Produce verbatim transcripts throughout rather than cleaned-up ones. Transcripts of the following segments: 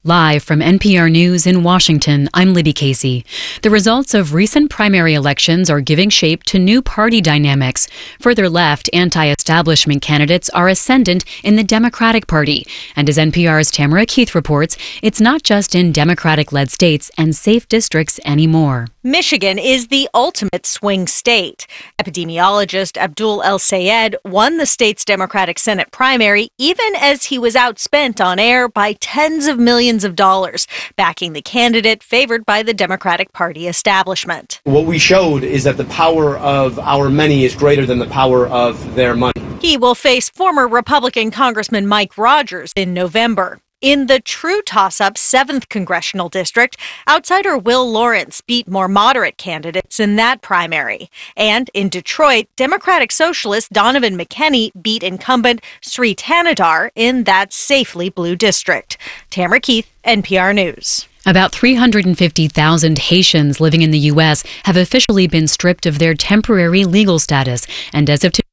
Live from N P R News in Washington, I'm Libby Casey. The results of recent primary elections are giving shape to new party dynamics. Further left, anti-establishment candidates are ascendant in the Democratic Party. And as N P R's Tamara Keith reports, it's not just in Democratic-led states and safe districts anymore. Michigan is the ultimate swing state. Epidemiologist Abdul El-Sayed won the state's Democratic Senate primary even as he was outspent on air by tens of millions of dollars, backing the candidate favored by the Democratic Party establishment. What we showed is that the power of our many is greater than the power of their money. He will face former Republican Congressman Mike Rogers in November. In the true toss-up seventh Congressional District, outsider Will Lawrence beat more moderate candidates in that primary. And in Detroit, Democratic Socialist Donovan McKenney beat incumbent Sri Thanadar in that safely blue district. Tamara Keith, N P R News. About three hundred fifty thousand Haitians living in the U S have officially been stripped of their temporary legal status, and as of today,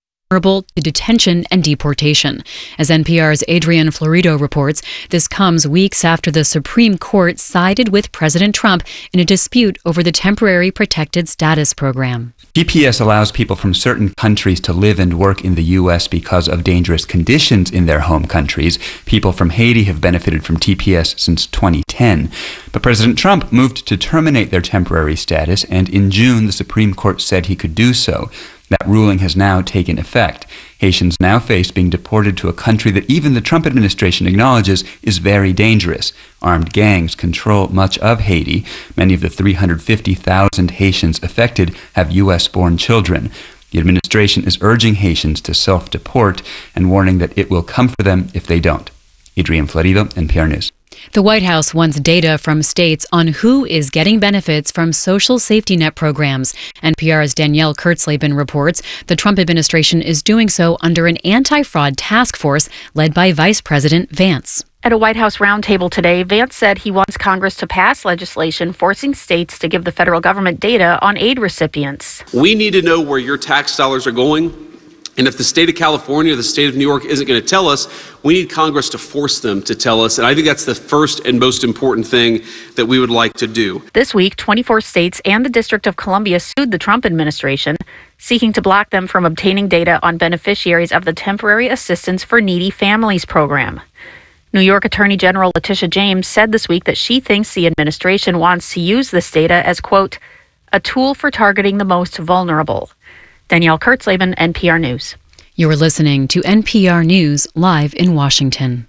to detention and deportation. As N P R's Adrian Florido reports, this comes weeks after the Supreme Court sided with President Trump in a dispute over the Temporary Protected Status Program. T P S allows people from certain countries to live and work in the U S because of dangerous conditions in their home countries. People from Haiti have benefited from T P S since twenty ten. But President Trump moved to terminate their temporary status, and in June, the Supreme Court said he could do so. That ruling has now taken effect. Haitians now face being deported to a country that even the Trump administration acknowledges is very dangerous. Armed gangs control much of Haiti. Many of the three hundred fifty thousand Haitians affected have U S-born children. The administration is urging Haitians to self-deport and warning that it will come for them if they don't. Adrian Florido, N P R News. The White House wants data from states on who is getting benefits from social safety net programs. N P R's Danielle Kurtzleben reports the Trump administration is doing so under an anti-fraud task force led by Vice President Vance. At a White House roundtable today, Vance said he wants Congress to pass legislation forcing states to give the federal government data on aid recipients. We need to know where your tax dollars are going. And if the state of California or the state of New York isn't going to tell us, we need Congress to force them to tell us. And I think that's the first and most important thing that we would like to do. This week, twenty-four states and the District of Columbia sued the Trump administration, seeking to block them from obtaining data on beneficiaries of the Temporary Assistance for Needy Families program. New York Attorney General Letitia James said this week that she thinks the administration wants to use this data as, quote, a tool for targeting the most vulnerable. Danielle Kurtzleben, N P R News. You're listening to N P R News live in Washington.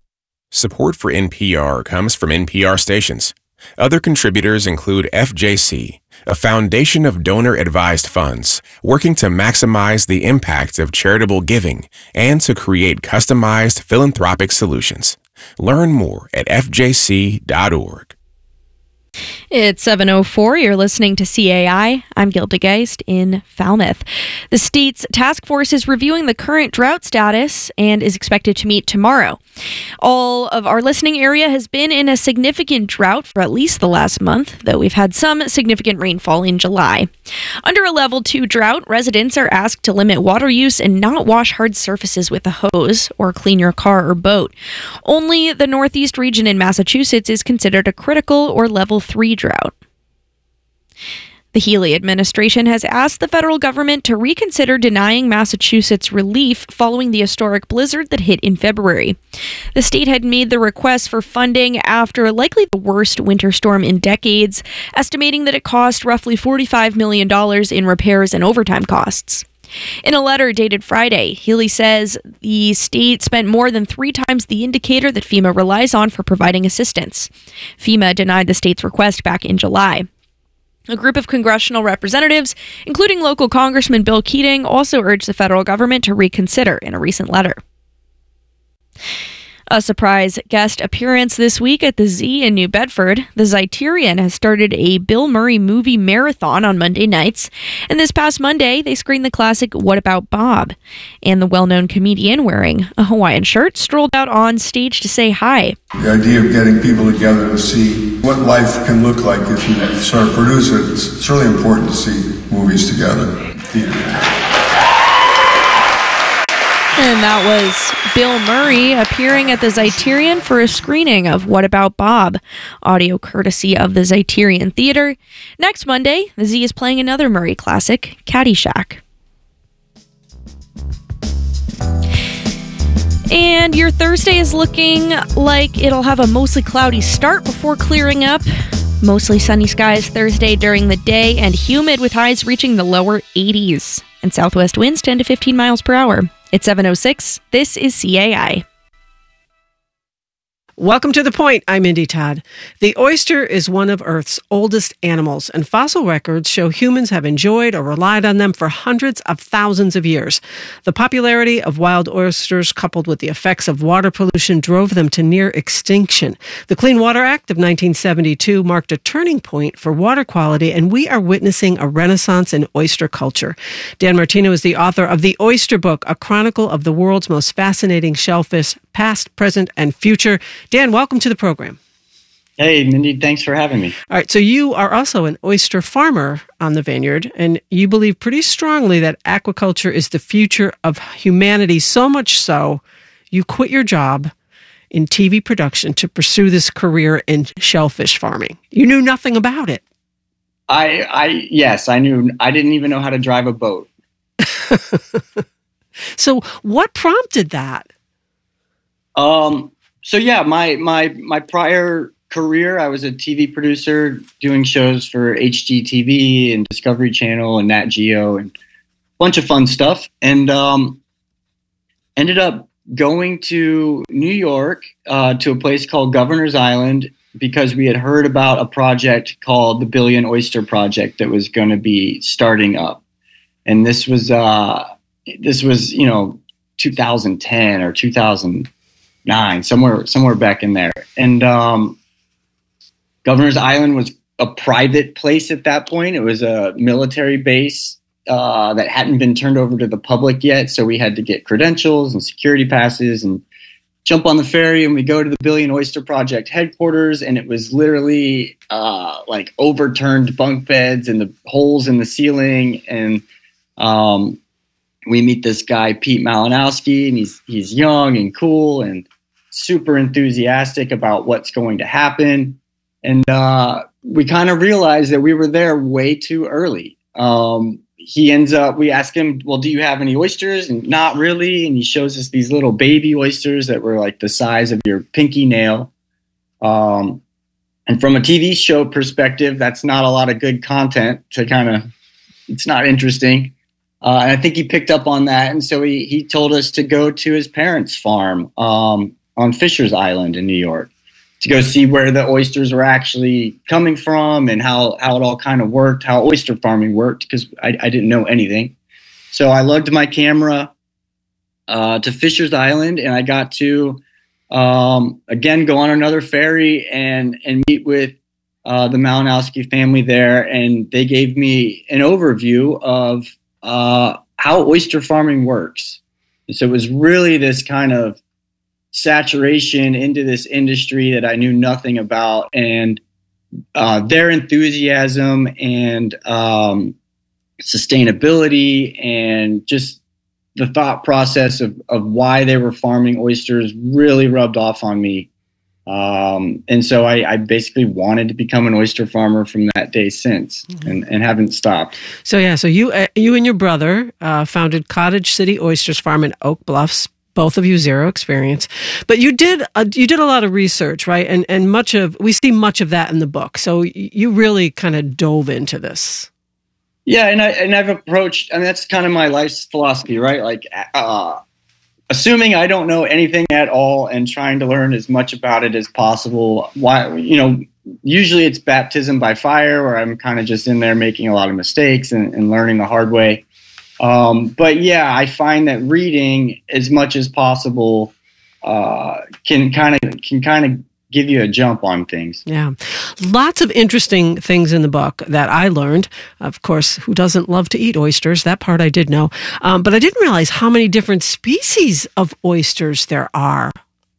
Support for N P R comes from N P R stations. Other contributors include F J C, a foundation of donor-advised funds working to maximize the impact of charitable giving and to create customized philanthropic solutions. Learn more at f j c dot org. It's seven oh four. You're listening to C A I. I'm Gilda Geist in Falmouth. The state's task force is reviewing the current drought status and is expected to meet tomorrow. All of our listening area has been in a significant drought for at least the last month, though we've had some significant rainfall in July. Under a level two drought, residents are asked to limit water use and not wash hard surfaces with a hose or clean your car or boat. Only the Northeast region in Massachusetts is considered a critical or level three drought. The Healey administration has asked the federal government to reconsider denying Massachusetts relief following the historic blizzard that hit in February. The state had made the request for funding after likely the worst winter storm in decades, estimating that it cost roughly forty-five million dollars in repairs and overtime costs. In a letter dated Friday, Healey says the state spent more than three times the indicator that FEMA relies on for providing assistance. FEMA denied the state's request back in July. A group of congressional representatives, including local Congressman Bill Keating, also urged the federal government to reconsider in a recent letter. A surprise guest appearance this week at the Z in New Bedford. The Zeiterion has started a Bill Murray movie marathon on Monday nights, and this past Monday, they screened the classic What About Bob? And the well-known comedian, wearing a Hawaiian shirt, strolled out on stage to say hi. The idea of getting people together to see what life can look like if you sort of produce it, it's really important to see movies together. Theater. And that was Bill Murray appearing at the Zeiterion for a screening of What About Bob? Audio courtesy of the Zeiterion Theater. Next Monday, the Z is playing another Murray classic, Caddyshack. And your Thursday is looking like it'll have a mostly cloudy start before clearing up. Mostly sunny skies Thursday during the day and humid with highs reaching the lower eighties. And southwest winds ten to fifteen miles per hour. It's seven oh six. This is C A I. Welcome to The Point. I'm Mindy Todd. The oyster is one of Earth's oldest animals, and fossil records show humans have enjoyed or relied on them for hundreds of thousands of years. The popularity of wild oysters, coupled with the effects of water pollution, drove them to near extinction. The Clean Water Act of nineteen seventy-two marked a turning point for water quality, and we are witnessing a renaissance in oyster culture. Dan Martino is the author of The Oyster Book, a chronicle of the world's most fascinating shellfish, past, present, and future. Dan, welcome to the program. Hey, Mindy, thanks for having me. All right, so you are also an oyster farmer on the vineyard, and you believe pretty strongly that aquaculture is the future of humanity, so much so you quit your job in T V production to pursue this career in shellfish farming. You knew nothing about it. I, I, yes, I knew. I didn't even know how to drive a boat. So what prompted that? Um, so yeah, my, my, my prior career, I was a T V producer doing shows for H G T V and Discovery Channel and Nat Geo and a bunch of fun stuff. And, um, ended up going to New York, uh, to a place called Governor's Island because we had heard about a project called the Billion Oyster Project that was going to be starting up. And this was, uh, this was, you know, two thousand ten or two thousand nine, somewhere, somewhere back in there. And, um, Governor's Island was a private place at that point. It was a military base, uh, that hadn't been turned over to the public yet. So we had to get credentials and security passes and jump on the ferry, and we go to the Billion Oyster Project headquarters, and it was literally, uh, like overturned bunk beds and the holes in the ceiling. And, um, we meet this guy, Pete Malinowski, and he's he's young and cool and super enthusiastic about what's going to happen. And uh, we kind of realized that we were there way too early. Um, he ends up, we ask him, well, do you have any oysters? And not really. And he shows us these little baby oysters that were like the size of your pinky nail. Um, and from a T V show perspective, that's not a lot of good content to kind of, it's not interesting. Uh, and I think he picked up on that. And so he, he told us to go to his parents' farm um, on Fisher's Island in New York to go see where the oysters were actually coming from and how, how it all kind of worked, how oyster farming worked, because I, I didn't know anything. So I lugged my camera uh, to Fisher's Island, and I got to, um, again, go on another ferry and, and meet with uh, the Malinowski family there. And they gave me an overview of uh, how oyster farming works. And so it was really this kind of saturation into this industry that I knew nothing about, and uh, their enthusiasm and um, sustainability and just the thought process of, of why they were farming oysters really rubbed off on me. Um, and so I, I basically wanted to become an oyster farmer from that day since, mm-hmm. and, and haven't stopped. So yeah, so you uh, you and your brother uh, founded Cottage City Oysters Farm in Oak Bluffs. Both of you zero experience, but you did uh, you did a lot of research, right? And and much of we see much of that in the book. So you really kind of dove into this. Yeah, and I and I've approached, I mean, that's kind of my life's philosophy, right? Like, uh, assuming I don't know anything at all and trying to learn as much about it as possible. Why, you know, usually it's baptism by fire, where I'm kind of just in there making a lot of mistakes and, and learning the hard way. Um, but yeah, I find that reading as much as possible uh, can kind of can kind of give you a jump on things. Yeah, lots of interesting things in the book that I learned. Of course, who doesn't love to eat oysters? That part I did know, um, but I didn't realize how many different species of oysters there are.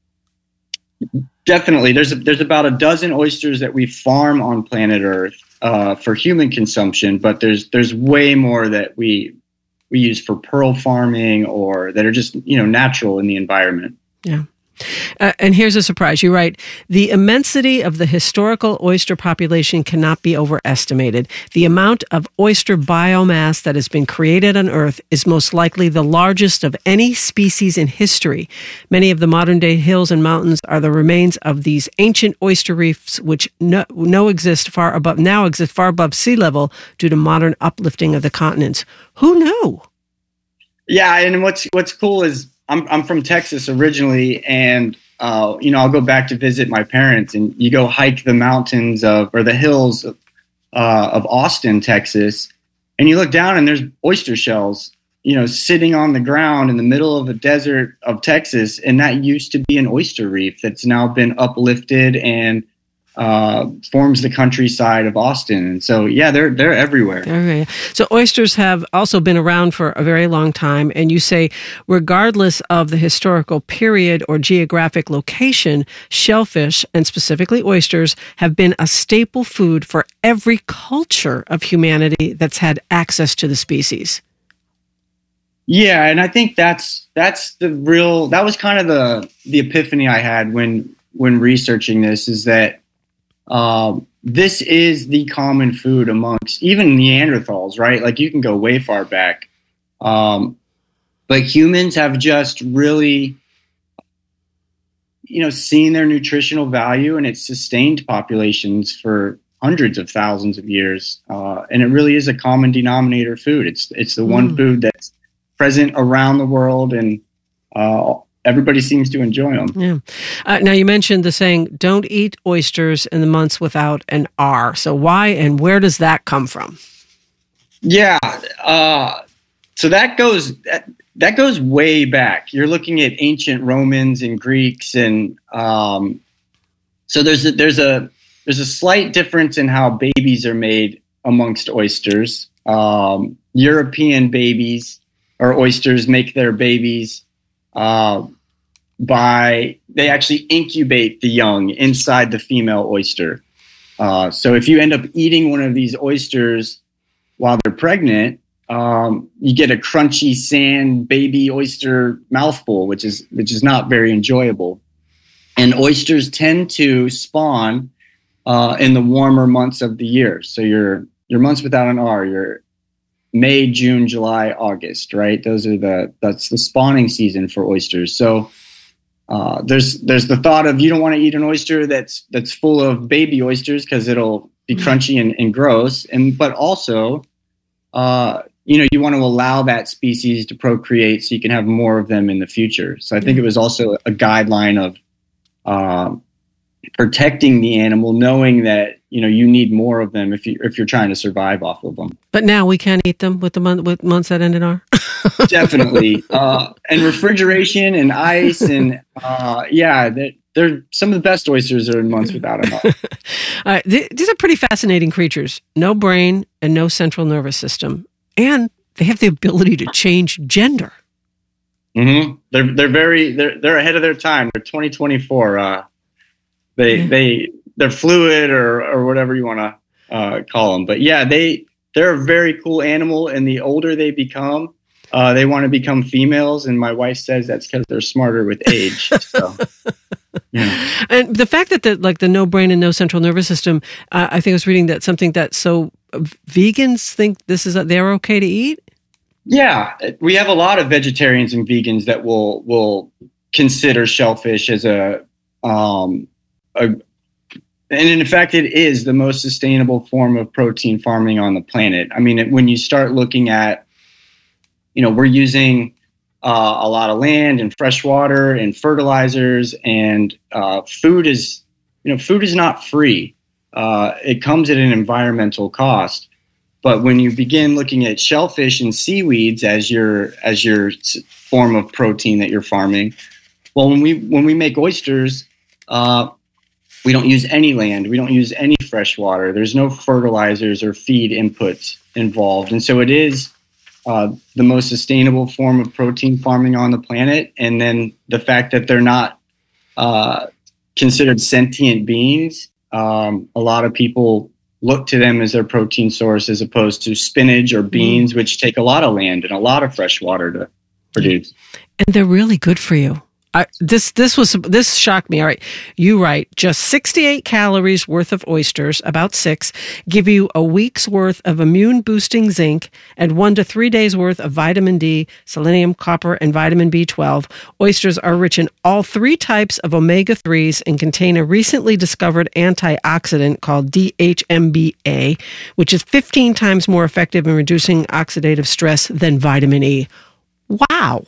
Definitely, there's a, there's about a dozen oysters that we farm on planet Earth uh, for human consumption, but there's there's way more that we we use for pearl farming or that are just, you know, natural in the environment. Yeah. Uh, and here's a surprise. You write, the immensity of the historical oyster population cannot be overestimated. The amount of oyster biomass that has been created on Earth is most likely the largest of any species in history. Many of the modern-day hills and mountains are the remains of these ancient oyster reefs, which no, no exist far above now exist far above sea level due to modern uplifting of the continents. Who knew? Yeah, and what's what's cool is I'm I'm from Texas originally, and uh, you know, I'll go back to visit my parents, and you go hike the mountains of or the hills of, uh, of Austin, Texas, and you look down and there's oyster shells, you know, sitting on the ground in the middle of a desert of Texas, and that used to be an oyster reef that's now been uplifted and uh, forms the countryside of Austin. And so, yeah, they're they're everywhere. Okay. So oysters have also been around for a very long time. And you say, regardless of the historical period or geographic location, shellfish, and specifically oysters, have been a staple food for every culture of humanity that's had access to the species. Yeah, and I think that's that's the real that was kind of the the epiphany I had when when researching this, is that Um, this is the common food amongst even Neanderthals, right? Like you can go way far back. Um, but humans have just really, you know, seen their nutritional value, and it's sustained populations for hundreds of thousands of years. Uh, and it really is a common denominator food. It's, it's the one Mm. food that's present around the world, and uh, everybody seems to enjoy them. Yeah. Uh, now, you mentioned the saying, don't eat oysters in the months without an R. So why and where does that come from? Yeah. Uh, so that goes that, that goes way back. You're looking at ancient Romans and Greeks, and um, so there's a, there's a there's a slight difference in how babies are made amongst oysters. Um, European babies or oysters make their babies Uh, by they actually incubate the young inside the female oyster. Uh, so if you end up eating one of these oysters while they're pregnant, um, you get a crunchy sand baby oyster mouthful, which is which is not very enjoyable. And oysters tend to spawn uh, in the warmer months of the year. So your your months without an R, your May, June, July, August, right? Those are the that's the spawning season for oysters. So uh, there's there's the thought of you don't want to eat an oyster that's that's full of baby oysters because it'll be crunchy and, and gross. And but also, uh, you know, you want to allow that species to procreate so you can have more of them in the future. So I think it was also a guideline of uh, protecting the animal, knowing that, you know, you need more of them if you if you're trying to survive off of them. But now we can't eat them with the month with months that end in R. Definitely, uh, and refrigeration and ice and uh, yeah, they're, they're some of the best oysters are in months without an R. All right, th- these are pretty fascinating creatures. No brain and no central nervous system, and they have the ability to change gender. Mm-hmm. They're they're very they're they're ahead of their time. They're twenty twenty-four. Uh, they yeah. they. They're fluid or, or whatever you want to uh, call them. But yeah, they, they're a very cool animal. And the older they become, uh, they want to become females. And my wife says that's because they're smarter with age. So, yeah. And the fact that the, like the no brain and no central nervous system, uh, I think I was reading that something that so vegans think this is, a, they're okay to eat. Yeah. We have a lot of vegetarians and vegans that will, will consider shellfish as a, um, a, And in fact, it is the most sustainable form of protein farming on the planet. I mean, when you start looking at, you know, we're using uh, a lot of land and fresh water and fertilizers, and uh, food is, you know, food is not free. Uh, it comes at an environmental cost. But when you begin looking at shellfish and seaweeds as your as your form of protein that you're farming, well, when we when we make oysters, uh, we don't use any land. We don't use any fresh water. There's no fertilizers or feed inputs involved. And so it is uh, the most sustainable form of protein farming on the planet. And then the fact that they're not uh, considered sentient beings, um, a lot of people look to them as their protein source, as opposed to spinach or beans, mm. which take a lot of land and a lot of fresh water to produce. And they're really good for you. I, this this was this shocked me. All right, you write just sixty-eight calories worth of oysters, about six, give you a week's worth of immune boosting zinc and one to three days worth of vitamin D, selenium, copper, and vitamin B twelve. Oysters are rich in all three types of omega threes and contain a recently discovered antioxidant called D H M B A, which is fifteen times more effective in reducing oxidative stress than vitamin E. Wow.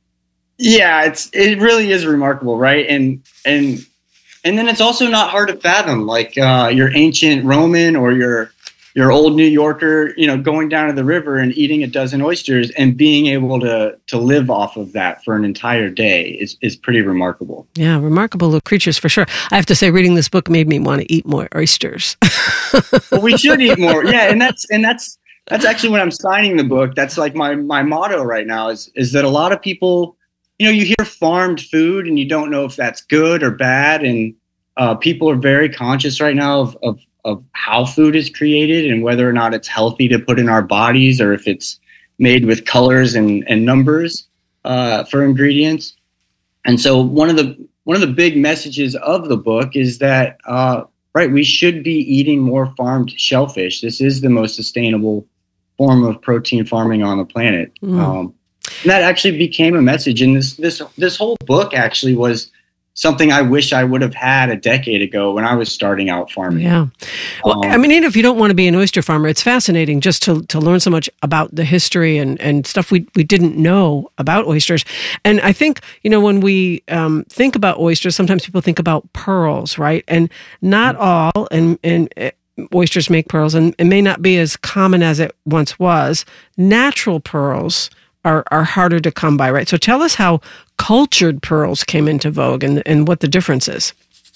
Yeah, it's it really is remarkable, right? And and and then it's also not hard to fathom, like uh, your ancient Roman or your your old New Yorker, you know, going down to the river and eating a dozen oysters and being able to to live off of that for an entire day is is pretty remarkable. Yeah, remarkable little creatures for sure. I have to say, reading this book made me want to eat more oysters. Well, we should eat more. Yeah, and that's and that's that's actually when I'm signing the book. That's like my my motto right now is is that a lot of people, you know, you hear farmed food and you don't know if that's good or bad. And uh, people are very conscious right now of, of, of how food is created and whether or not it's healthy to put in our bodies or if it's made with colors and, and numbers uh, for ingredients. And so one of the one of the big messages of the book is that, uh, right, we should be eating more farmed shellfish. This is the most sustainable form of protein farming on the planet. Mm. Um, And that actually became a message. And this this this whole book actually was something I wish I would have had a decade ago when I was starting out farming. Yeah. Well, um, I mean, even if you don't want to be an oyster farmer, it's fascinating just to, to learn so much about the history and, and stuff we, we didn't know about oysters. And I think, you know, when we um, think about oysters, sometimes people think about pearls, right? And not all, and, and uh, oysters make pearls, and it may not be as common as it once was. Natural pearls are, are harder to come by, right? So tell us how cultured pearls came into vogue and, and what the difference is.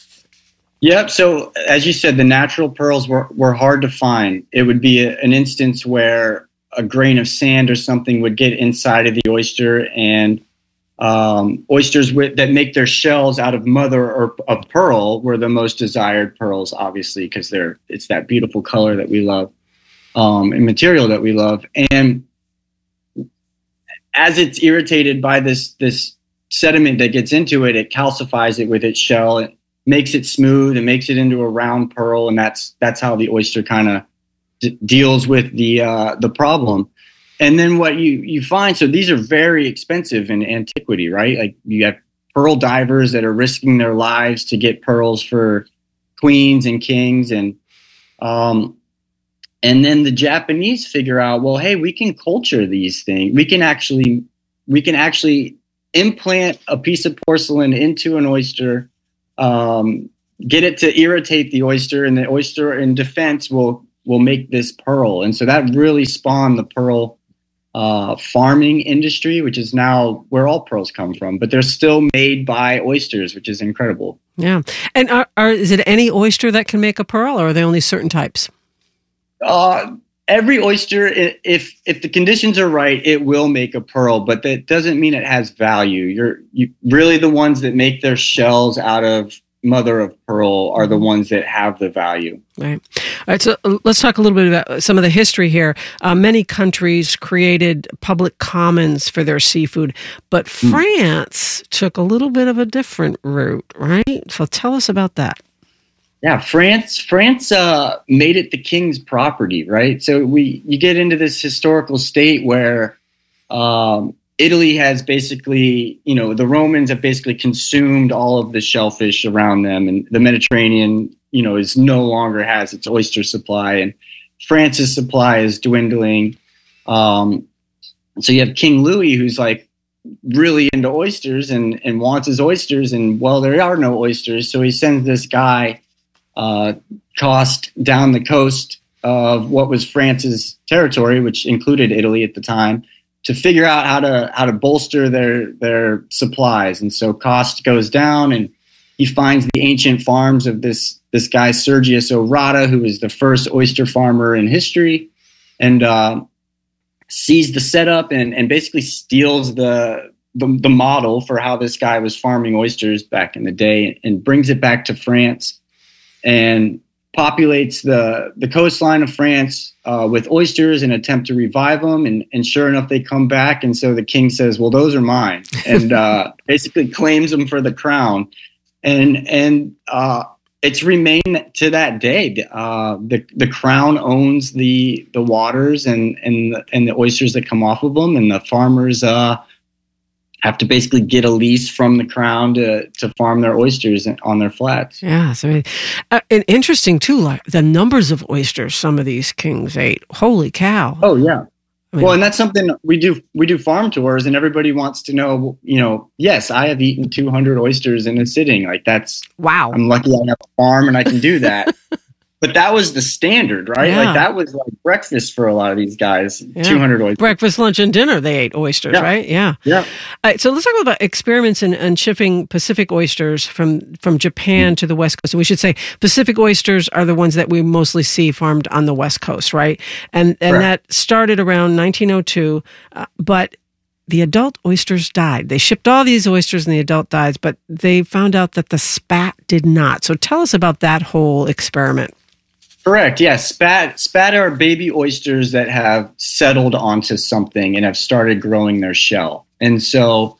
Yep. So as you said, the natural pearls were, were hard to find. It would be a, an instance where a grain of sand or something would get inside of the oyster, and um, oysters with, that make their shells out of mother or of pearl were the most desired pearls, obviously, because they're it's that beautiful color that we love um, and material that we love. And as it's irritated by this this sediment that gets into it, it calcifies it with its shell. It makes it smooth and makes it into a round pearl, and that's that's how the oyster kind of d- deals with the uh, the problem. And then what you you find, so these are very expensive in antiquity, right? Like you have pearl divers that are risking their lives to get pearls for queens and kings, and um, and then the Japanese figure out, well, hey, we can culture these things. We can actually we can actually implant a piece of porcelain into an oyster, um, get it to irritate the oyster, and the oyster in defense will will make this pearl. And so that really spawned the pearl uh, farming industry, which is now where all pearls come from. But they're still made by oysters, which is incredible. Yeah. And are, are, is it any oyster that can make a pearl, or are there only certain types? Uh, every oyster, if if the conditions are right, it will make a pearl, but that doesn't mean it has value. You're you really the ones that make their shells out of mother of pearl are the ones that have the value. Right. All right. So let's talk a little bit about some of the history here. Uh, many countries created public commons for their seafood, but mm. France took a little bit of a different route, right? So tell us about that. Yeah, France France uh, made it the king's property, right? So we you get into this historical state where um, Italy has basically, you know, the Romans have basically consumed all of the shellfish around them, and the Mediterranean, you know, is no longer has its oyster supply, and France's supply is dwindling. Um, so you have King Louis, who's like really into oysters and, and wants his oysters, and well, there are no oysters, so he sends this guy Uh, cost down the coast of what was France's territory, which included Italy at the time, to figure out how to how to bolster their their supplies. And so cost goes down, and he finds the ancient farms of this this guy Sergius Orata, who was the first oyster farmer in history, and uh, sees the setup and and basically steals the, the the model for how this guy was farming oysters back in the day, and brings it back to France and populates the, the coastline of France uh, with oysters and attempt to revive them. And, and sure enough, they come back. And so the king says, well, those are mine, and uh, basically claims them for the crown. And and uh, it's remained to that day. Uh, the the crown owns the the waters and and the, and the oysters that come off of them, and the farmers uh, have to basically get a lease from the crown to to farm their oysters on their flats. Yeah, so uh, and interesting too, like the numbers of oysters some of these kings ate. Holy cow! Oh yeah. I mean, well, and that's something we do. We do farm tours, and everybody wants to know. You know, yes, I have eaten two hundred oysters in a sitting. Like that's wow. I'm lucky I have a farm and I can do that. But that was the standard, right? Yeah. Like that was like breakfast for a lot of these guys. Yeah. two hundred oysters. Breakfast, lunch, and dinner. They ate oysters, Yeah. right? Yeah. Yeah. All right, so let's talk about experiments in, in shipping Pacific oysters from, from Japan mm. to the West Coast. And we should say Pacific oysters are the ones that we mostly see farmed on the West Coast, right? And and Correct. that started around nineteen oh two, uh, but the adult oysters died. They shipped all these oysters and the adult died, but they found out that the spat did not. So tell us about that whole experiment. Correct. Yes. Spat, spat are baby oysters that have settled onto something and have started growing their shell. And so,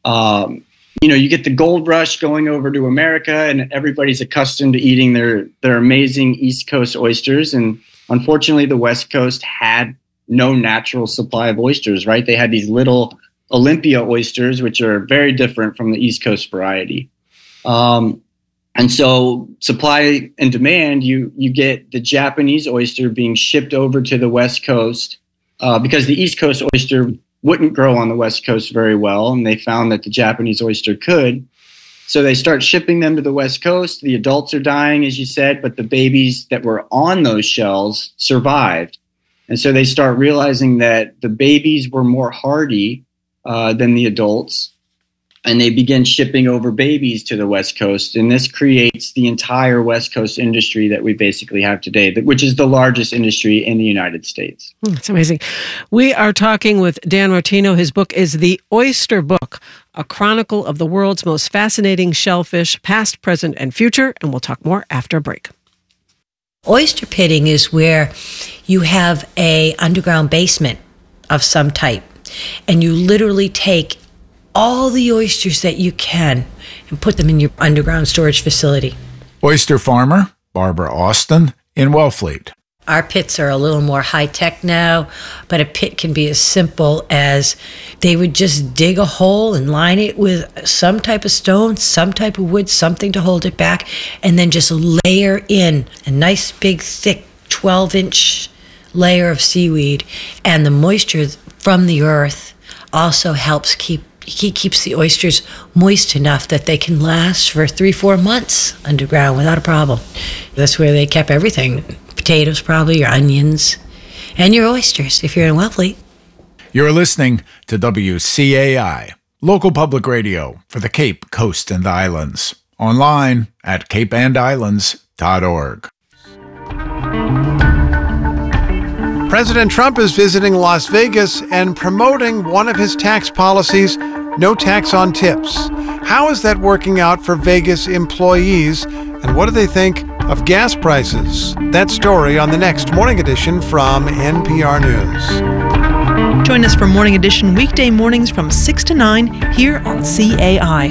um, you know, you get the gold rush going over to America, and everybody's accustomed to eating their, their amazing East Coast oysters. And unfortunately, the West Coast had no natural supply of oysters, right? They had these little Olympia oysters, which are very different from the East Coast variety. Um, And so supply and demand, you you get the Japanese oyster being shipped over to the West Coast uh, because the East Coast oyster wouldn't grow on the West Coast very well. And they found that the Japanese oyster could. So they start shipping them to the West Coast. The adults are dying, as you said, but the babies that were on those shells survived. And so they start realizing that the babies were more hardy uh, than the adults. And they begin shipping over babies to the West Coast. And this creates the entire West Coast industry that we basically have today, which is the largest industry in the United States. It's amazing. We are talking with Dan Martino. His book is The Oyster Book, a chronicle of the world's most fascinating shellfish, past, present, and future. And we'll talk more after a break. Oyster pitting is where you have a underground basement of some type, and you literally take all the oysters that you can and put them in your underground storage facility. Oyster farmer Barbara Austin in Wellfleet. Our pits are a little more high-tech now, but a pit can be as simple as they would just dig a hole and line it with some type of stone, some type of wood, something to hold it back, and then just layer in a nice big thick twelve-inch layer of seaweed. And the moisture from the earth also helps keep He keeps the oysters moist enough that they can last for three, four months underground without a problem. That's where they kept everything. Potatoes, probably, your onions, and your oysters, if you're in Wellfleet. You're listening to W C A I, local public radio for the Cape, Coast, and Islands. Online at cape and islands dot org. President Trump is visiting Las Vegas and promoting one of his tax policies, no tax on tips. How is that working out for Vegas employees, and what do they think of gas prices? That story on the next Morning Edition from N P R News. Join us for Morning Edition weekday mornings from six to nine here on C A I.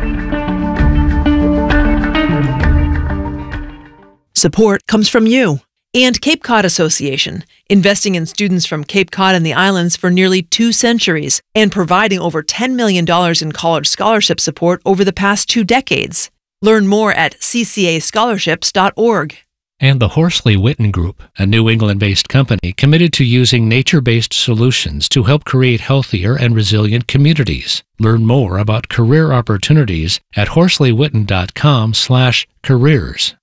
Support comes from you and Cape Cod Association, investing in students from Cape Cod and the islands for nearly two centuries and providing over ten million dollars in college scholarship support over the past two decades. Learn more at c c a scholarships dot org. And the Horsley Witten Group, a New England-based company committed to using nature-based solutions to help create healthier and resilient communities. Learn more about career opportunities at horsley witten dot com slash careers.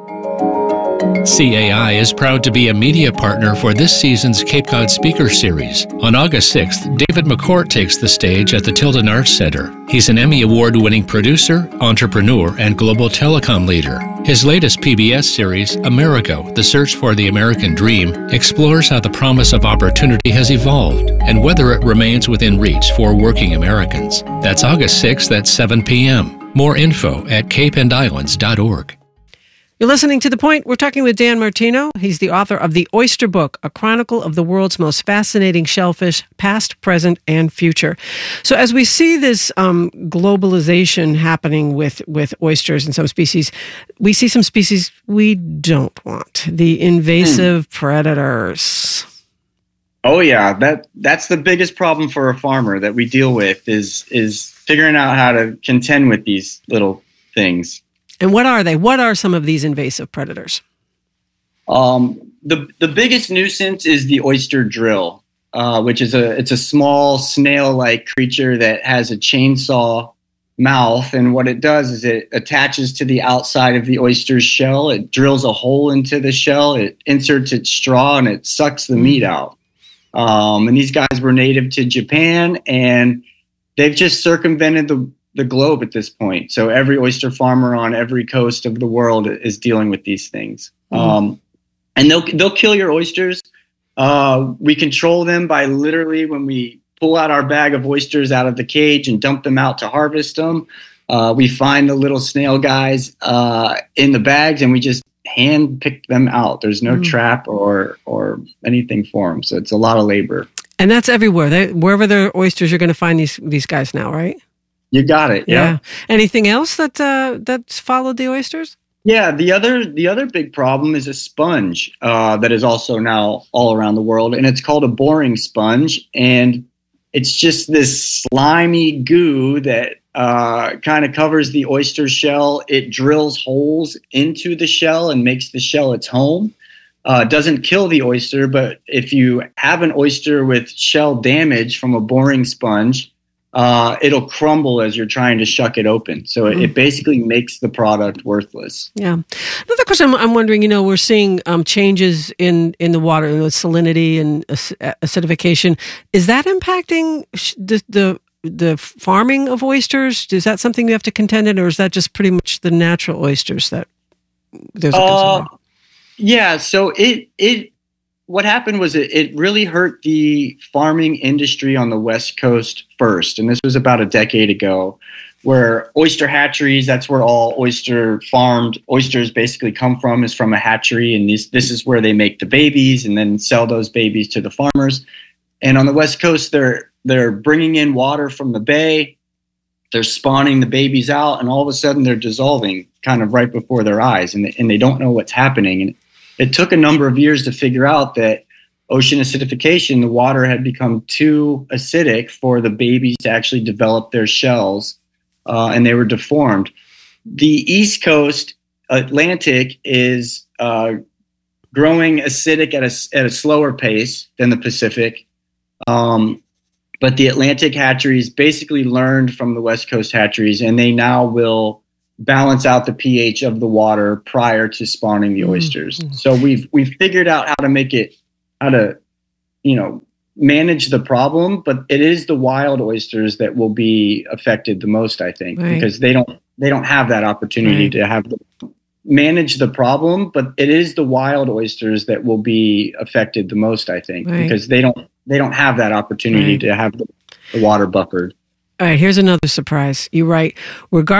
C A I is proud to be a media partner for this season's Cape Cod Speaker Series. On August sixth, David McCourt takes the stage at the Tilden Arts Center. He's an Emmy Award-winning producer, entrepreneur, and global telecom leader. His latest P B S series, Amerigo, The Search for the American Dream, explores how the promise of opportunity has evolved and whether it remains within reach for working Americans. That's August sixth at seven p.m. More info at cape and islands dot org. You're listening to The Point. We're talking with Dan Martino. He's the author of The Oyster Book, a chronicle of the world's most fascinating shellfish, past, present, and future. So as we see this um, globalization happening with, with oysters and some species, we see some species we don't want, the invasive hmm. predators. Oh yeah, that that's the biggest problem for a farmer that we deal with is is figuring out how to contend with these little things. And what are they? What are some of these invasive predators? Um, the the biggest nuisance is the oyster drill, uh, which is a it's a small snail-like creature that has a chainsaw mouth, and what it does is it attaches to the outside of the oyster's shell. It drills a hole into the shell. It inserts its straw and it sucks the meat out. Um, and these guys were native to Japan, and they've just circumvented the the globe at this point. So every oyster farmer on every coast of the world is dealing with these things. Mm. Um, and they'll they'll kill your oysters. Uh, we control them by literally when we pull out our bag of oysters out of the cage and dump them out to harvest them. Uh, we find the little snail guys uh, in the bags, and we just hand pick them out. There's no mm. trap or or anything for them. So it's a lot of labor. And that's everywhere. They, wherever there are oysters, you're going to find these these guys now, right? You got it. Yeah. yeah. Anything else that uh, that's followed the oysters? Yeah. The other the other big problem is a sponge uh, that is also now all around the world, and it's called a boring sponge, and it's just this slimy goo that uh, kind of covers the oyster shell. It drills holes into the shell and makes the shell its home. Uh, doesn't kill the oyster, but if you have an oyster with shell damage from a boring sponge, uh, it'll crumble as you're trying to shuck it open. So it, mm. it basically makes the product worthless. Yeah. Another question I'm, I'm wondering, you know, we're seeing um, changes in, in the water, you know, salinity and acidification. Is that impacting the, the the farming of oysters? Is that something you have to contend in, or is that just pretty much the natural oysters that there's a concern? Uh, yeah. So it it what happened was it, it really hurt the farming industry on the West Coast first. And this was about a decade ago, where oyster hatcheries, that's where all oyster farmed oysters basically come from, is from a hatchery. And this, this is where they make the babies and then sell those babies to the farmers. And on the West Coast, they're, they're bringing in water from the bay. They're spawning the babies out, and all of a sudden they're dissolving kind of right before their eyes, and they, and they don't know what's happening. And it took a number of years to figure out that ocean acidification, the water had become too acidic for the babies to actually develop their shells, uh, and they were deformed. The East Coast Atlantic is uh, growing acidic at a, at a slower pace than the Pacific. Um, but the Atlantic hatcheries basically learned from the West Coast hatcheries, and they now will balance out the pH of the water prior to spawning the oysters. Mm-hmm. So we've we've figured out how to make it, how to, you know, manage the problem, but it is the wild oysters that will be affected the most, I think, right. because they don't they don't have that opportunity right. to have the, manage the problem, but it is the wild oysters that will be affected the most, I think, right. because they don't they don't have that opportunity right. to have the, the water buffered. All right, here's another surprise. You write, regardless